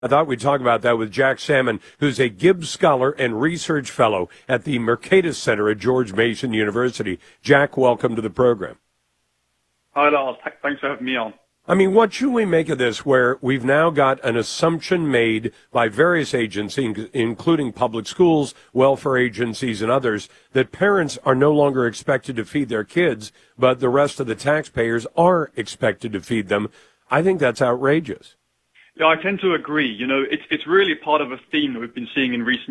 I thought we'd talk about that with Jack Salmon, who's a Gibbs Scholar and Research Fellow at the Mercatus Center at George Mason University. Jack, welcome to the program. Hi, Lars. Thanks for having me on. I mean, what should we make of this, where we've now got an assumption made by various agencies, including public schools, welfare agencies, and others, that parents are no longer expected to feed their kids, but the rest of the taxpayers are expected to feed them? I think that's outrageous. Yeah, I tend to agree. You know, it's really part of a theme that we've been seeing in recent